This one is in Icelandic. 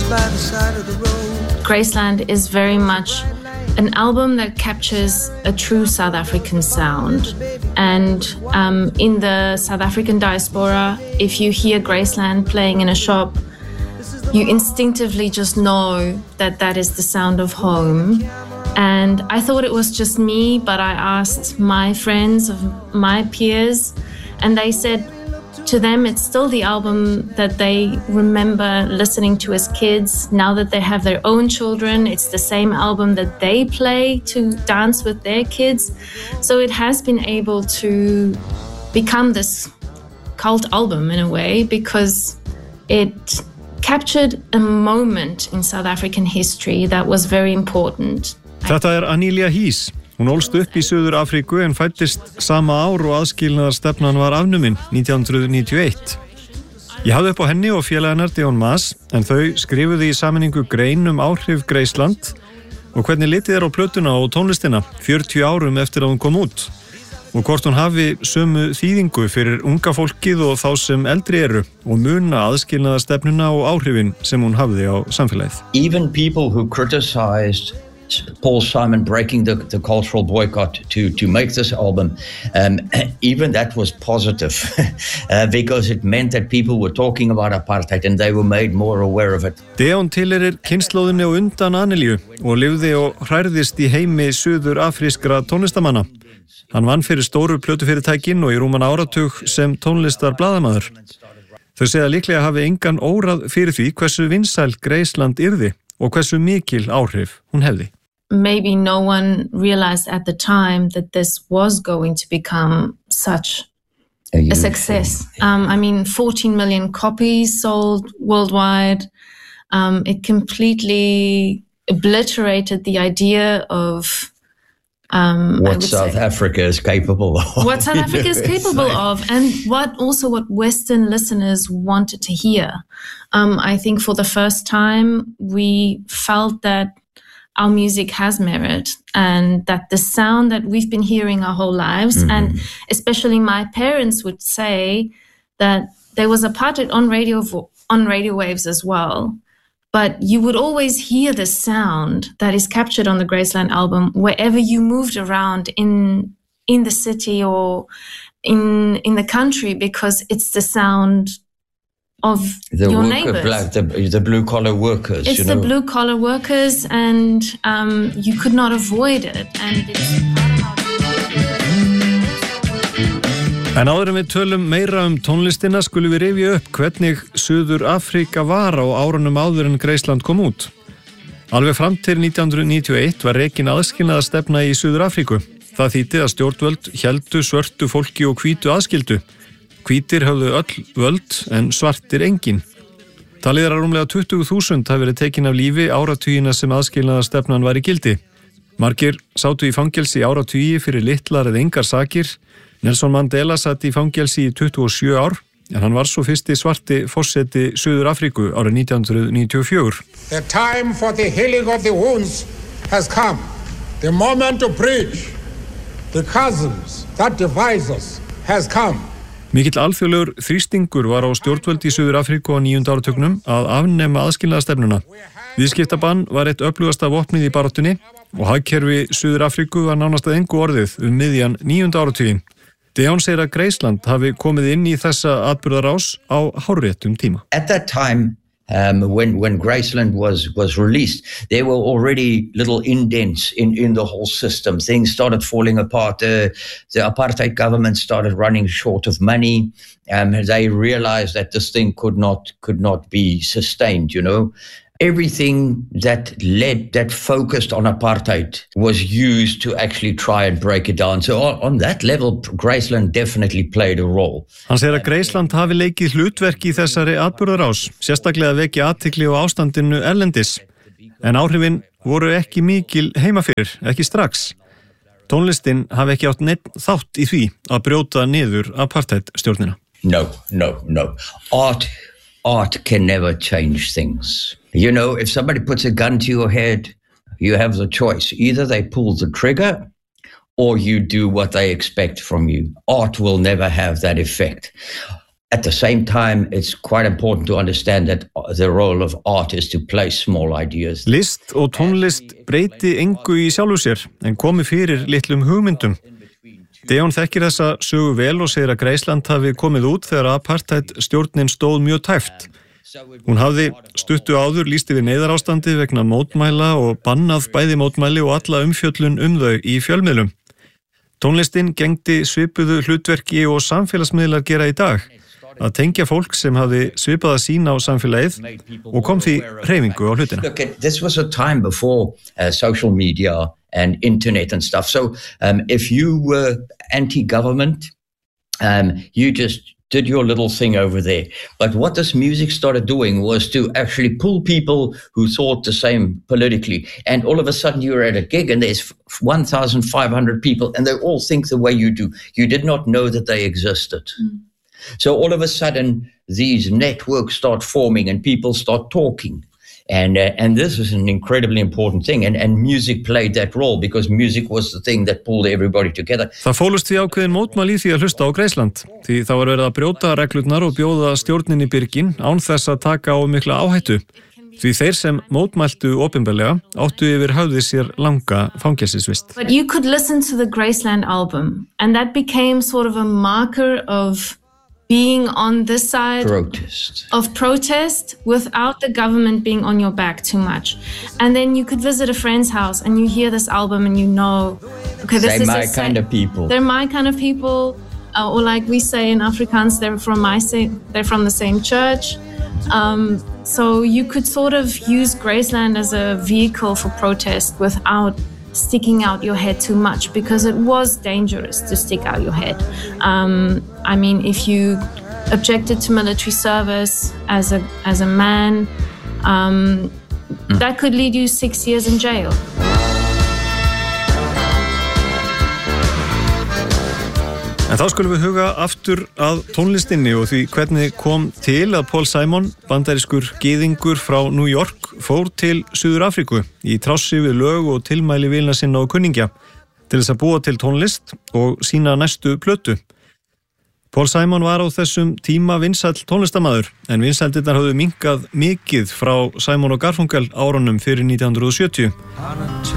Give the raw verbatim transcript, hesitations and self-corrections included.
Graceland is very much an album that captures a true South African sound. And um, in the South African diaspora, if you hear Graceland playing in a shop, you instinctively just know that that is the sound of home. And I thought it was just me, but I asked my friends, my peers, and they said to them it's still the album that they remember listening to as kids. Now that they have their own children, it's the same album that they play to dance with their kids. So it has been able to become this cult album in a way because it captured a moment in South African history that was very important. Þetta er Anília Hís. Hún ólst upp í Suður Afríku en fæddist sama ár og aðskilnaðarstefnan var afnumin nítján hundruð níutíu og eitt. Ég hafði upp á henni og félagarnar Deon Maas en þau skrifuðu í sameiningu grein um áhrif Graceland og hvernig litið er á plötuna og tónlistina fjörutíu árum eftir að hún kom út og hvort hún hafi sömu þýðingu fyrir unga fólkið og þá sem eldri eru og muna aðskilnaðarstefnuna og áhrifin sem hún hafði á samfélagið. Even people who criticized Paul Simon breaking the, the cultural boycott to, to make this album, um, even that was positive uh, because it meant that people were talking about apartheid and they were made more aware of it. Deon tilheyrir kynslóðinni á undan Aníliu og lifði og hrærðist í heimi suður afrískra tónlistamanna. Hann vann fyrir stóru plötufyrirtækin og í rúman áratug sem tónlistarblaðamaður. Þau segja líklega hafi engan órað fyrir því hversu vinsæl Graceland yrði og hversu mikil áhrif hún hefði. Maybe no one realized at the time that this was going to become such a, a success. Um, I mean, fourteen million copies sold worldwide. Um, it completely obliterated the idea of um, what South say, Africa is capable of. What South Africa is capable of, and what also what Western listeners wanted to hear. Um, I think for the first time we felt that our music has merit and that the sound that we've been hearing our whole lives, mm-hmm. and especially my parents would say that there was apartheid on radio on radio waves as well, but you would always hear the sound that is captured on the Graceland album wherever you moved around in in the city or in in the country, because it's the sound of the your worker, neighbors. Black, the, the blue-collar workers. It's you the know? blue-collar workers, and um, you could not avoid it. And it's En áður en við tölum meira um tónlistina skulum við rifja upp hvernig Suður Afríka var á árunum áður en Graceland kom út. Alveg fram til nítján hundruð níutíu og eitt var rekin aðskilnaðarstefna í Suður Afríku. Það þýddi að stjórnvöld héldu svörtu fólki og hvítu aðskildu. Hvítir höfðu öll völd en svartir engin. Talið er að rúmlega tuttugu þúsund hafi verið tekin af lífi áratugina sem aðskilnaðarstefnan var í gildi. Margir sátu í fangelsi í áratugi fyrir litlar eða engar sakir. Nelson Mandela satt í fangelsi í tuttugu og sjö ár, en hann var svo fyrsti svarti forseti Suður Afríku árið nítján hundruð níutíu og fjögur. The time for the healing of the wounds has come. The moment to bridge the chasms that divide us has come. Mikill alþjóðlegur þrýstingur var á stjórnvöld í Suður Afríku á níunda áratugnum að afnema aðskilnaðarstefnuna. Viðskiptabann var eitt öflugasta vopnið í baráttunni og hagkerfi Suður Afríku var nánast að engu orðið um miðjan níunda áratuginn. Deon segir að Graceland hafi komið inn í þessa atburðarás á hárréttum tíma. At that time, um, when when Graceland was was released, there were already little indents in in the whole system. Things started falling apart. Uh, the apartheid government started running short of money. Um, they realized that this thing could not could not be sustained. You know. Everything that led, that focused on apartheid was used to actually try and break it down. So on, on that level, Graceland definitely played a role. Hann segir að Graceland hafi leikið hlutverk í þessari atburðarás, sérstaklega að vekja athygli á ástandinu erlendis. En áhrifin voru ekki mikil heima fyrir, ekki strax. Tónlistin hafi ekki átt neitt þátt í því að brjóta niður apartheidstjórnina. No, no, no. Art, art can never change things. You know, if somebody puts a gun to your head, you have the choice. Either they pull the trigger or you do what they expect from you. Art will never have that effect. at the same time, it's quite important to understand that the role of art is to place small ideas. List og tónlist breyti engu í sjálfu sér, en komi fyrir litlum hugmyndum. Deon þekkir þessa sögu vel og segir að Graceland hafi komið út þegar apartheid stjórnin stóð mjög tæft. Hún hafði stuttu áður lýst yfir neyðarástandi vegna mótmæla og bannað bæði mótmæli og alla umfjöllun um þau í fjölmiðlum. Tónlistin gegndi svipuðu hlutverki og samfélagsmiðlar gera í dag, að tengja fólk sem hafði svipaða sín á samfélagið og kom því hreyfingu á hlutina. Look, this was a time before uh, social media and internet and stuff. So um, if you were anti-government, um, you just did your little thing over there. But what this music started doing was to actually pull people who thought the same politically. And all of a sudden you're at a gig and there's one thousand five hundred people and they all think the way you do. You did not know that they existed. Mm. So all of a sudden these networks start forming and people start talking. And uh, and this is an incredibly important thing, and and music played that role because music was the thing that pulled everybody together. Það fólust því ákveðin mótmæli í því að hlusta á Graceland, því það var verið að brjóta reglurnar og bjóða stjórnin í byrgin án þess að taka á mikla áhættu. Því þeir sem mótmæltu opinberlega áttu yfir höfði sér langa fangelsisvist. But you could listen to the Graceland album, and that became sort of a marker of being on this side protest. of protest without the government being on your back too much. And then you could visit a friend's house and you hear this album and you know, okay, this they're is my a kind of people. They're my kind of people, uh, or like we say in Afrikaans, they're from my same, they're from the same church. Um, so you could sort of use Graceland as a vehicle for protest without sticking out your head too much, because it was dangerous to stick out your head. Um, I mean, if you objected to military service as a as a man, um, mm. that could lead you six years in jail. En þá skulum við huga aftur að tónlistinni og því hvernig kom til að Paul Simon, bandarískur gyðingur frá New York, fór til Suður Afríku í trássi við lög og tilmæli vilna sinna og kunningja til þess að búa til tónlist og sína næstu plötu. Paul Simon var á þessum tíma vinsæll tónlistamaður, en vinsældirnar höfðu minnkað mikið frá Simon og Garfunkel árunum fyrir nítján hundruð og sjötíu.